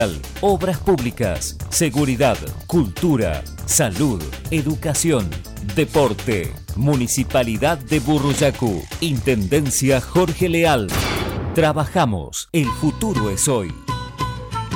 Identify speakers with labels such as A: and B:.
A: Obras públicas, seguridad, cultura, salud, educación, deporte. Municipalidad de Burruyacu. Intendencia Jorge Leal. Trabajamos. El futuro es hoy.